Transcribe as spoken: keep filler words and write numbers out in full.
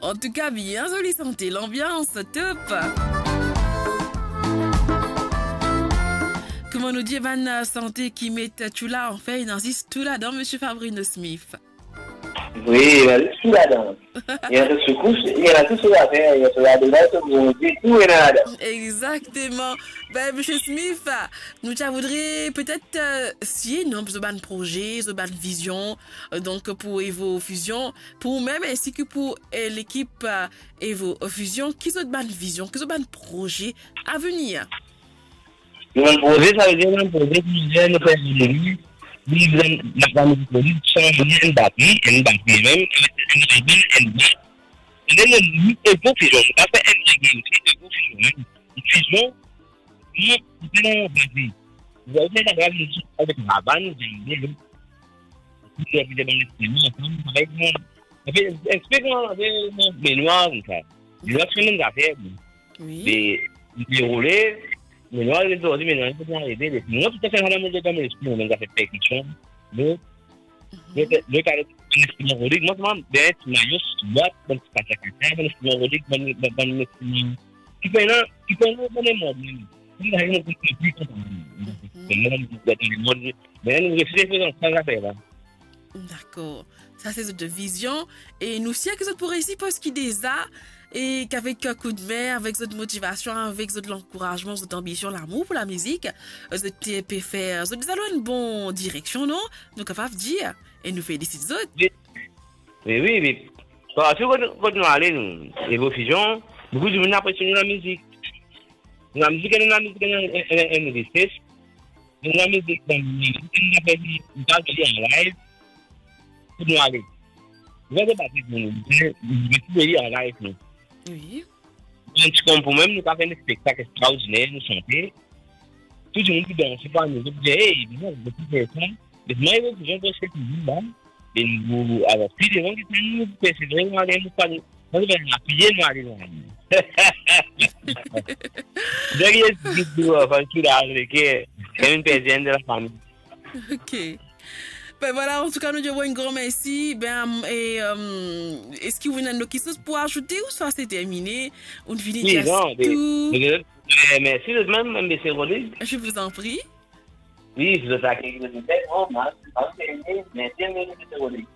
En tout cas, bien jolie santé, l'ambiance, top. Comment nous dit Van Santé qui met tout là, en fait, il insiste tout là dans Monsieur Fabrino Smith. Oui, il y a tout là-dedans. Il y a tout couche, il y a tout sur la terre, il y a tout là-dedans, tout est là-dedans. Exactement. Ben, Monsieur Smith, nous voudrions peut-être euh, si non, ce ban projet, ce ban vision, euh, donc pour Evo Fusion, pour même ainsi que pour euh, l'équipe euh, Evo Fusion, qui sont ban vision, qui sont ban projet à venir. Nous avons projet, ça veut dire nous avons projet qui vient nous faire gérer. Nous avons projet qui change une batterie, une batterie même, une batterie. Et then, nous avons fusion. Nous avons fait un fusion. Une fusion, nous avons une batterie. Vous avez fait la grave avec la bande, j'ai dit, vous avez fait des bandes avec moi. Explique-moi, mais noirs, comme ça. Nous avons fait une affaire. Oui. Des roulés. Mais nous, les autres, mais nous, nous avons aidé. Nous, tout à fait, nous avons dans l'esprit, nous avons fait percussion. Nous, le cas de l'instrument rodique, moi, moi, ben, tu m'as juste, tu dois, donc, tu passes à quelqu'un, l'instrument rodique, dans l'instrument. Tu peux, non, tu peux, non, dans les modes, nous, nous avons plus content. Mais nous, réfléchissons sans la faire, là. D'accord. Ça, c'est de vision. Et nous, si, que ça pourrait ici, parce qu'il déjà, et qu'avec un coup de main, avec cette motivation, avec de l'encouragement, cette ambition, l'amour pour la musique, vous peut faire, vous allez une bonne direction, non? Nous capables de dire, et nous félicitons. Oui, oui, oui. Parce que quand nous allons, Evo Fusion, beaucoup de gens apprécient la musique. La musique, elle est la musique, elle est une richesse. La musique, elle est en live. Pour nous aller. Vous avez pas dit pour nous. Vous avez en live, nous. Oui. Comme pour même, nous avons fait un spectacle extraordinaire, nous chanter. Tout le monde qui danse, c'est pas nous. Vous dites, hey, vous avez fait ça. Mais moi, je veux que je fasse ce là. Et nous, alors, puis les gens qui sont nous, c'est vrai, nous allons nous parler. Nous allons appuyer, nous allons nous aller. Derrière, c'est tout, enfin, tout là, c'est une personne de la famille. Ok. Ben voilà, en tout cas, nous disons un grand merci. Ben, et, euh, est-ce que vous avez quelque chose pour ajouter ou soit c'est terminé? On finit oui, non, tout. Mais, mais, merci de même, M. Rodrigue. Je vous en prie. Oui, je vous ai accueilli de l'idée. Oh, merci, merci, M. Rodrigue.